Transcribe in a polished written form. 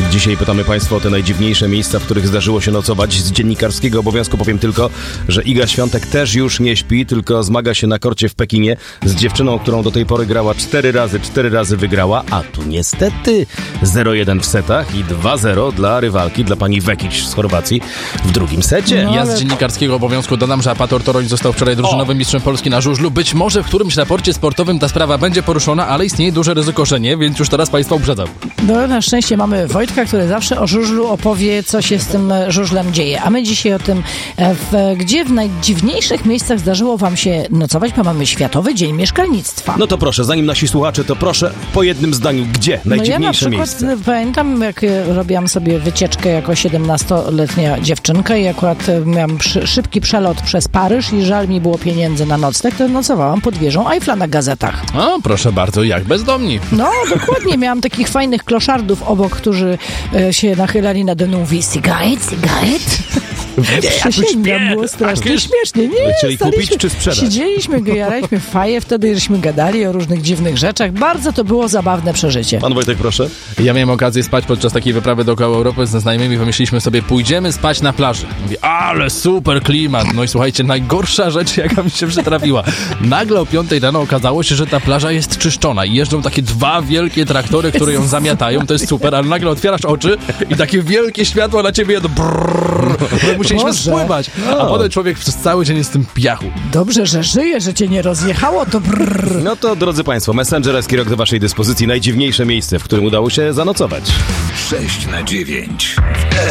Dzisiaj pytamy Państwa o te najdziwniejsze miejsca, w których zdarzyło się nocować. Z dziennikarskiego obowiązku powiem tylko, że Iga Świątek też już nie śpi, tylko zmaga się na korcie w Pekinie z dziewczyną, którą do tej pory grała 4 razy wygrała, a tu niestety 0-1 w setach i 2-0 dla rywalki, dla pani Vekic z Chorwacji w drugim secie. Ja z dziennikarskiego obowiązku dodam, że Apator Toruń został wczoraj drużynowym mistrzem Polski na żużlu. Być może w którymś raporcie sportowym ta sprawa będzie poruszona, ale istnieje duże ryzyko, że nie, więc już teraz Państwa uprzedzam. No, na szczęście mamy Wojtka, który zawsze o żużlu opowie, co się z tym żużlem dzieje. A my dzisiaj o tym, gdzie w najdziwniejszych miejscach zdarzyło wam się nocować, bo mamy Światowy Dzień Mieszkalnictwa. No to proszę, zanim nasi słuchacze, to proszę po jednym zdaniu, gdzie najdziwniejsze miejsce? Ja na przykład pamiętam, jak robiłam sobie wycieczkę jako 17-letnia dziewczynka i akurat miałam szybki przelot przez Paryż i żal mi było pieniędzy na nocleg, to nocowałam pod wieżą Eiffla na Gazetach. O, proszę bardzo, jak bezdomni. No, dokładnie. Miałam takich fajnych kloszardów obok, którzy się nachylali nade mną. Mówi, cygaret? Przysięgam, było strasznie śmiesznie. Nie, chcieli kupić czy sprzedać? Siedzieliśmy, jaraliśmy faję, wtedy żeśmy gadali o różnych dziwnych rzeczach. Bardzo to było zabawne przeżycie. Pan Wojtek, proszę. Ja miałem okazję spać podczas takiej wyprawy dookoła Europy ze znajomymi. Pomyśleliśmy sobie, pójdziemy spać na plaży. Mówię, ale super klimat. No i słuchajcie, najgorsza rzecz, jaka mi się przytrafiła. Nagle o 5 rano okazało się, że ta plaża jest czyszczona i jeżdżą takie 2 wielkie traktory, które ją zamiatają. To jest super, ale nagle otwierasz oczy i takie wielkie światło na ciebie jedą. Musieliśmy spływać, a potem człowiek przez cały dzień jest w tym piachu. Dobrze, że żyje, że cię nie rozjechało, to brrr. No to, drodzy Państwo, Messengerski rok do Waszej dyspozycji. Najdziwniejsze miejsce, w którym udało się zanocować. 6 na 9.